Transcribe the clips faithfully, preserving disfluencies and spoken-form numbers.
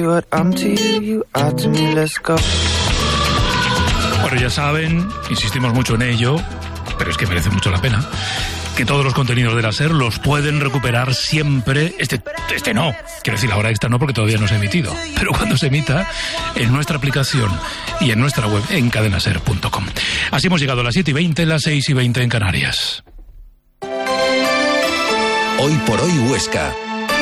Bueno, ya saben, insistimos mucho en ello, pero es que merece mucho la pena, que todos los contenidos de la SER los pueden recuperar siempre. Este, este no, quiero decir, la hora extra no, porque todavía no se ha emitido, pero cuando se emita, en nuestra aplicación y en nuestra web, en cadena ser punto com. Así hemos llegado a las siete y veinte, las seis y veinte en Canarias. Hoy por hoy Huesca.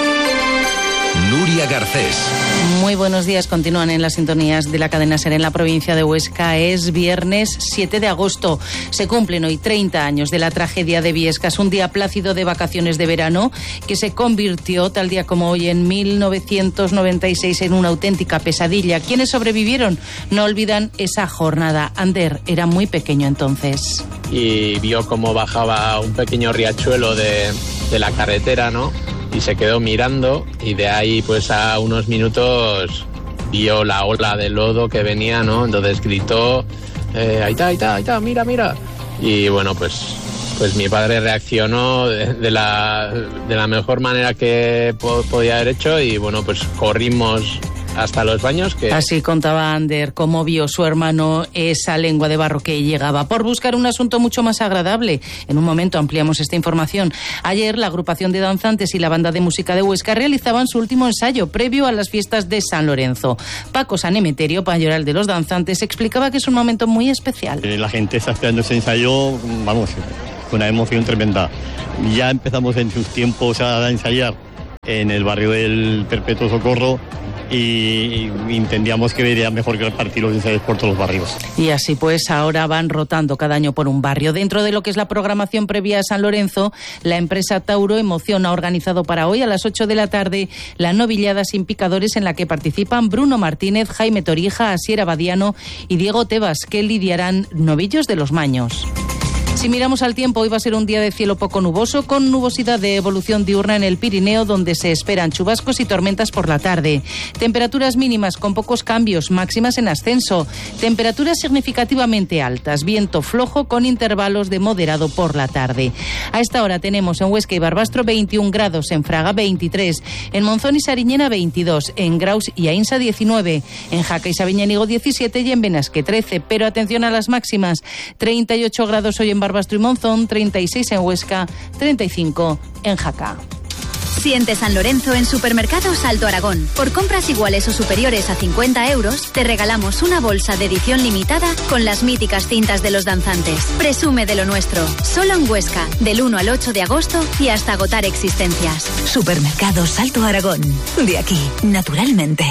Nuria Garcés. Muy buenos días, continúan en las sintonías de la cadena SER en la provincia de Huesca. Es viernes siete de agosto. Se cumplen hoy treinta años de la tragedia de Biescas, un día plácido de vacaciones de verano que se convirtió, tal día como hoy, en mil novecientos noventa y seis en una auténtica pesadilla. ¿Quiénes sobrevivieron? No olvidan esa jornada. Ander era muy pequeño entonces. Y vio cómo bajaba un pequeño riachuelo de, de la carretera, ¿no? Y se quedó mirando, y de ahí pues a unos minutos vio la ola de lodo que venía, ¿no? Entonces gritó, eh, ahí está, ahí está, ahí está, mira, mira. Y bueno, pues, pues mi padre reaccionó de, de, la, de la mejor manera que po- podía haber hecho, y bueno, pues corrimos hasta los baños. Que... Así contaba Ander cómo vio su hermano esa lengua de barro que llegaba. Por buscar un asunto mucho más agradable, en un momento ampliamos esta información. Ayer la agrupación de danzantes y la banda de música de Huesca realizaban su último ensayo previo a las fiestas de San Lorenzo. Paco Sanemeterio, mayoral de los danzantes, explicaba que es un momento muy especial. Eh, la gente está esperando ese ensayo, vamos, con una emoción tremenda. Ya empezamos en sus tiempos a ensayar en el barrio del Perpetuo Socorro, y entendíamos que sería mejor que repartir los ensayos por todos los barrios. Y así pues, ahora van rotando cada año por un barrio. Dentro de lo que es la programación previa a San Lorenzo, la empresa Tauro Emoción ha organizado para hoy a las ocho de la tarde la novillada sin picadores, en la que participan Bruno Martínez, Jaime Torija, Asier Abadiano y Diego Tebas, que lidiarán novillos de los Maños. Si miramos al tiempo, hoy va a ser un día de cielo poco nuboso, con nubosidad de evolución diurna en el Pirineo, donde se esperan chubascos y tormentas por la tarde. Temperaturas mínimas con pocos cambios, máximas en ascenso. Temperaturas significativamente altas, viento flojo con intervalos de moderado por la tarde. A esta hora tenemos en Huesca y Barbastro veintiún grados, en Fraga veintitrés, en Monzón y Sariñena veintidós, en Graus y Ainsa diecinueve, en Jaca y Sabiñánigo diecisiete y en Benasque trece. Pero atención a las máximas, treinta y ocho grados hoy en Barbastro y Monzón, treinta y seis en Huesca, treinta y cinco en Jaca. Siente San Lorenzo en Supermercados Alto Aragón. Por compras iguales o superiores a cincuenta euros, te regalamos una bolsa de edición limitada con las míticas cintas de los danzantes. Presume de lo nuestro. Solo en Huesca, del uno al ocho de agosto y hasta agotar existencias. Supermercados Alto Aragón. De aquí, naturalmente.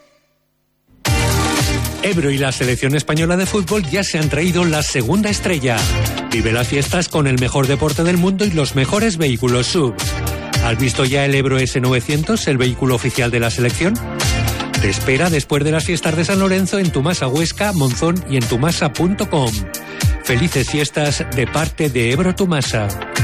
Ebro y la selección española de fútbol ya se han traído la segunda estrella. Vive las fiestas con el mejor deporte del mundo y los mejores vehículos S U V. ¿Has visto ya el Ebro ese novecientos, el vehículo oficial de la selección? Te espera después de las fiestas de San Lorenzo en Tumasa Huesca, Monzón y en tumasa punto com. Felices fiestas de parte de Ebro Tumasa.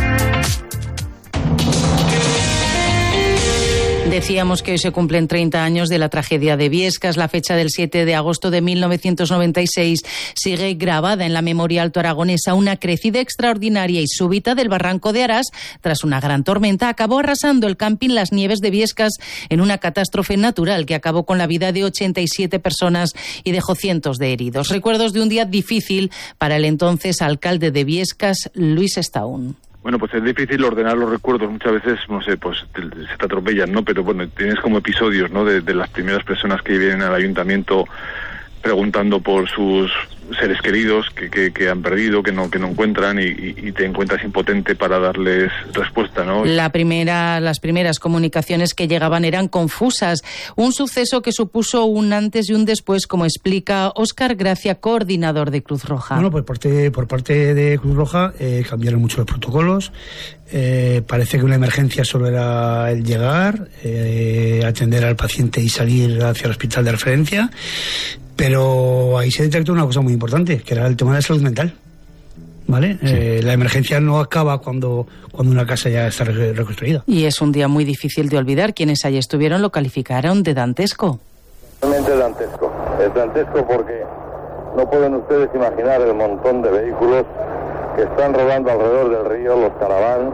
Decíamos que hoy se cumplen treinta años de la tragedia de Biescas. La fecha del siete de agosto de mil novecientos noventa y seis sigue grabada en la memoria altoaragonesa. Una crecida extraordinaria y súbita del barranco de Arás, tras una gran tormenta, acabó arrasando el camping Las Nieves de Biescas en una catástrofe natural que acabó con la vida de ochenta y siete personas y dejó cientos de heridos. Recuerdos de un día difícil para el entonces alcalde de Biescas, Luis Estaún. Bueno, pues es difícil ordenar los recuerdos, muchas veces, no sé, pues te, se te atropellan, ¿no? Pero bueno, tienes como episodios, ¿no? De, de las primeras personas que vienen al ayuntamiento preguntando por sus seres queridos que, que, que han perdido, que no que no encuentran, y, y te encuentras impotente para darles respuesta, ¿no? La primera, las primeras comunicaciones que llegaban eran confusas. Un suceso que supuso un antes y un después, como explica Óscar Gracia, coordinador de Cruz Roja. Bueno, pues por parte, por parte de Cruz Roja eh, cambiaron mucho los protocolos. Eh, parece que una emergencia solo era el llegar, eh, atender al paciente y salir hacia el hospital de referencia. Pero ahí se detectó una cosa muy importante, que era el tema de la salud mental, ¿vale? Sí. Eh, la emergencia no acaba cuando, cuando una casa ya está reconstruida. Y es un día muy difícil de olvidar. Quienes allí estuvieron lo calificaron de dantesco. Realmente dantesco. Es dantesco porque no pueden ustedes imaginar el montón de vehículos que están rodando alrededor del río, los caraván,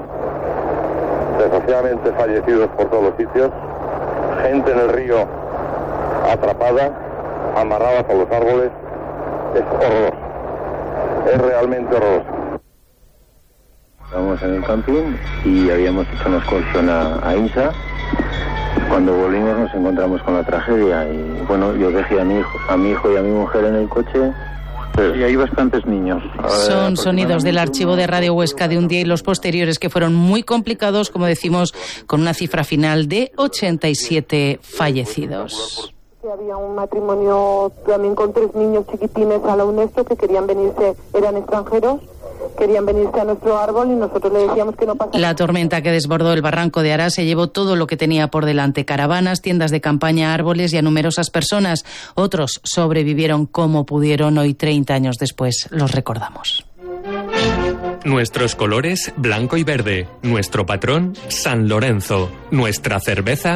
desgraciadamente fallecidos por todos los sitios, gente en el río atrapadas, amarradas a los árboles. Es horroroso. Es realmente horroroso. Estábamos en el camping y habíamos hecho una excursión a, a Insa. Cuando volvimos nos encontramos con la tragedia y bueno, yo dejé a mi hijo, a mi hijo y a mi mujer en el coche. Y hay bastantes niños. Son sonidos del archivo de Radio Huesca de un día y los posteriores que fueron muy complicados, como decimos, con una cifra final de ochenta y siete fallecidos. Había un matrimonio también con tres niños chiquitines a la UNESCO que querían venirse, eran extranjeros, querían venirse a nuestro árbol y nosotros le decíamos que no pasaba. La tormenta que desbordó el barranco de Ará se llevó todo lo que tenía por delante: caravanas, tiendas de campaña, árboles y a numerosas personas. Otros sobrevivieron como pudieron. Hoy, treinta años después, los recordamos. Nuestros colores, blanco y verde. Nuestro patrón, San Lorenzo. Nuestra cerveza,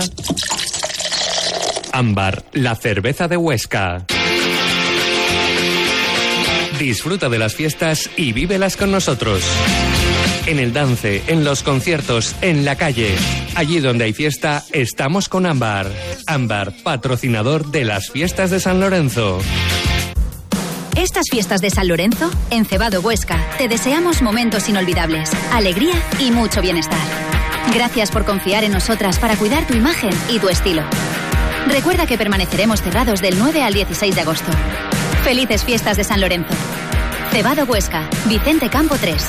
Ámbar, la cerveza de Huesca. Disfruta de las fiestas y vívelas con nosotros. En el dance, en los conciertos, en la calle. Allí donde hay fiesta, estamos con Ámbar. Ámbar, patrocinador de las fiestas de San Lorenzo. Estas fiestas de San Lorenzo, en Cebado Huesca, te deseamos momentos inolvidables, alegría y mucho bienestar. Gracias por confiar en nosotras para cuidar tu imagen y tu estilo. Recuerda que permaneceremos cerrados del nueve al dieciséis de agosto. Felices fiestas de San Lorenzo. Cebado Huesca, Vicente Campo tres.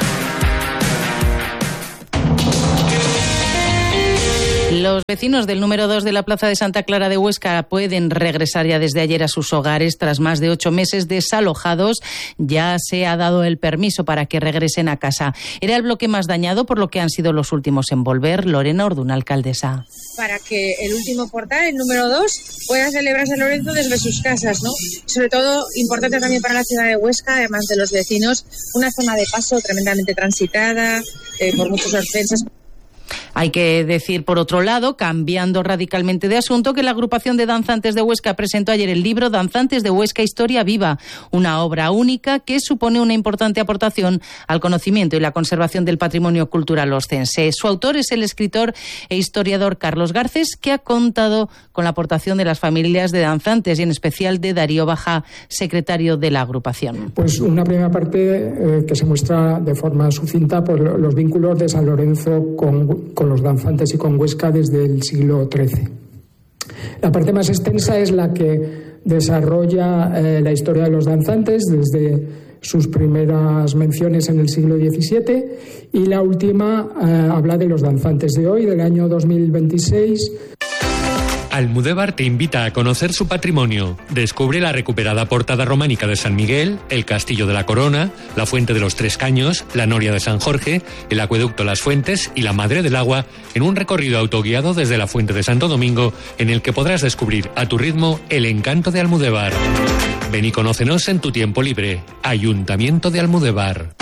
Los vecinos del número dos de la Plaza de Santa Clara de Huesca pueden regresar ya desde ayer a sus hogares tras más de ocho meses desalojados. Ya se ha dado el permiso para que regresen a casa. Era el bloque más dañado, por lo que han sido los últimos en volver. Lorena Orduna, alcaldesa. Para que el último portal, el número dos, pueda celebrar San Lorenzo desde sus casas, ¿no? Sobre todo, importante también para la ciudad de Huesca, además de los vecinos, una zona de paso tremendamente transitada eh, por muchos ascensos. Hay que decir, por otro lado, cambiando radicalmente de asunto, que la agrupación de danzantes de Huesca presentó ayer el libro Danzantes de Huesca, Historia Viva, una obra única que supone una importante aportación al conocimiento y la conservación del patrimonio cultural oscense. Su autor es el escritor e historiador Carlos Garces, que ha contado con la aportación de las familias de danzantes y en especial de Darío Baja, secretario de la agrupación. Pues una primera parte eh, que se muestra de forma sucinta por los vínculos de San Lorenzo con, con los danzantes y con Huesca desde el siglo trece. La parte más extensa es la que desarrolla eh, la historia de los danzantes desde sus primeras menciones en el siglo diecisiete y la última eh, habla de los danzantes de hoy, del año dos mil veintiséis. Almudévar te invita a conocer su patrimonio. Descubre la recuperada portada románica de San Miguel, el Castillo de la Corona, la Fuente de los Tres Caños, la Noria de San Jorge, el Acueducto Las Fuentes y la Madre del Agua en un recorrido autoguiado desde la Fuente de Santo Domingo, en el que podrás descubrir a tu ritmo el encanto de Almudévar. Ven y conócenos en tu tiempo libre. Ayuntamiento de Almudévar.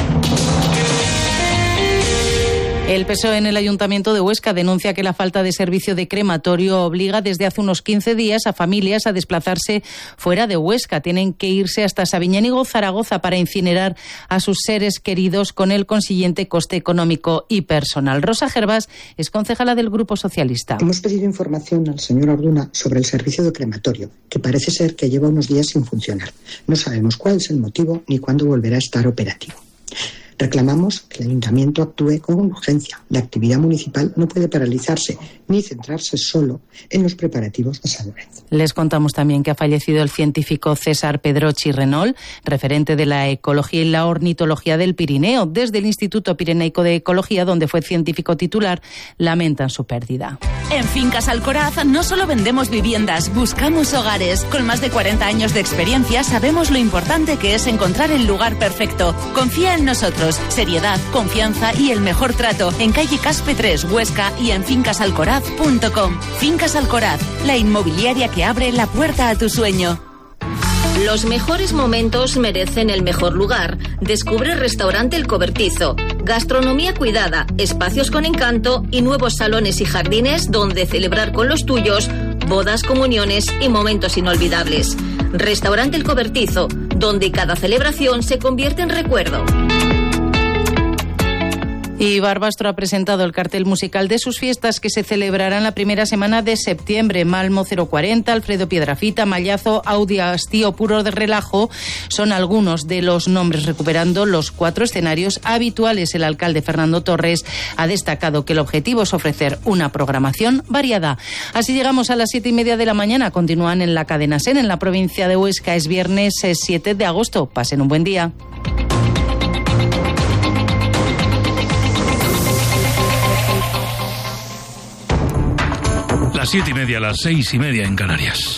El P S O E en el Ayuntamiento de Huesca denuncia que la falta de servicio de crematorio obliga desde hace unos quince días a familias a desplazarse fuera de Huesca. Tienen que irse hasta Sabiñánigo o Zaragoza para incinerar a sus seres queridos, con el consiguiente coste económico y personal. Rosa Gervás es concejala del Grupo Socialista. Hemos pedido información al señor Orduna sobre el servicio de crematorio, que parece ser que lleva unos días sin funcionar. No sabemos cuál es el motivo ni cuándo volverá a estar operativo. Reclamamos que el Ayuntamiento actúe con urgencia. La actividad municipal no puede paralizarse ni centrarse solo en los preparativos de San Lorenzo. Les contamos también que ha fallecido el científico César Pedrochi Renol, referente de la ecología y la ornitología del Pirineo. Desde el Instituto Pireneico de Ecología, donde fue científico titular, lamentan su pérdida. En Fincas Alcoraz no solo vendemos viviendas, buscamos hogares. Con más de cuarenta años de experiencia sabemos lo importante que es encontrar el lugar perfecto. Confía en nosotros. Seriedad, confianza y el mejor trato en calle Caspe tres, Huesca, y en fincas alcoraz punto com. Fincas Alcoraz, la inmobiliaria que abre la puerta a tu sueño. Los mejores momentos merecen el mejor lugar. Descubre Restaurante El Cobertizo. Gastronomía cuidada, espacios con encanto y nuevos salones y jardines donde celebrar con los tuyos bodas, comuniones y momentos inolvidables. Restaurante El Cobertizo, donde cada celebración se convierte en recuerdo. Y Barbastro ha presentado el cartel musical de sus fiestas que se celebrarán la primera semana de septiembre. Malmo cero cuarenta, Alfredo Piedrafita, Mallazo, Audi Astío Puro de Relajo son algunos de los nombres, recuperando los cuatro escenarios habituales. El alcalde Fernando Torres ha destacado que el objetivo es ofrecer una programación variada. Así llegamos a las siete y media de la mañana. Continúan en la cadena SER en la provincia de Huesca. Es viernes siete de agosto. Pasen un buen día. Las siete y media, las seis y media en Canarias.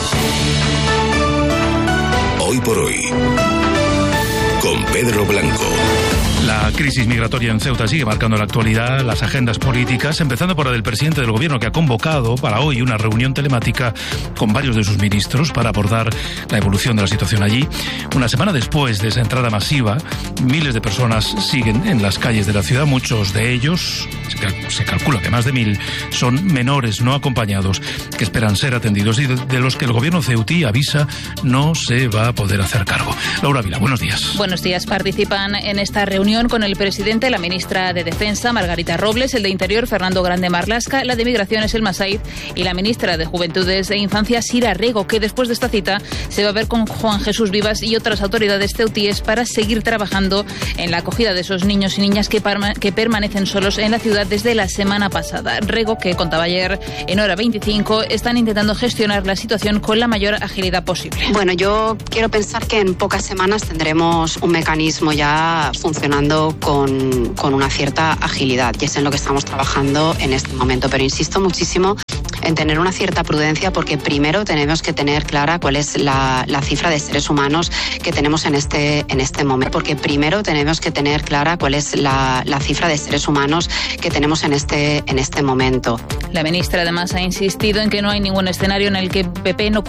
Hoy por hoy, con Pedro Blanco. La crisis migratoria en Ceuta sigue marcando la actualidad, las agendas políticas, empezando por la del presidente del gobierno, que ha convocado para hoy una reunión telemática con varios de sus ministros para abordar la evolución de la situación allí. Una semana después de esa entrada masiva, miles de personas siguen en las calles de la ciudad. Muchos de ellos, se calcula que más de mil, son menores no acompañados que esperan ser atendidos y de los que el gobierno ceutí avisa no se va a poder hacer cargo. Laura Vila, buenos días. Buenos días. Participan en esta reunión con el presidente, la ministra de Defensa, Margarita Robles, el de Interior, Fernando Grande Marlasca, la de Migraciones, Elma Said, y la ministra de Juventudes e Infancia, Sira Rego, que después de esta cita se va a ver con Juan Jesús Vivas y otras autoridades ceutíes para seguir trabajando en la acogida de esos niños y niñas que, parma, que permanecen solos en la ciudad desde la semana pasada. Rego, que contaba ayer en Hora veinticinco, están intentando gestionar la situación con la mayor agilidad posible. Bueno, yo quiero pensar que en pocas semanas tendremos un mecanismo ya funcionando Con, con una cierta agilidad, y es en lo que estamos trabajando en este momento. Pero insisto muchísimo en tener una cierta prudencia, porque primero tenemos que tener clara cuál es la, la cifra de seres humanos que tenemos en este, en este momento. Porque primero tenemos que tener clara cuál es la, la cifra de seres humanos que tenemos en este, en este momento. La ministra además ha insistido en que no hay ningún escenario en el que P P no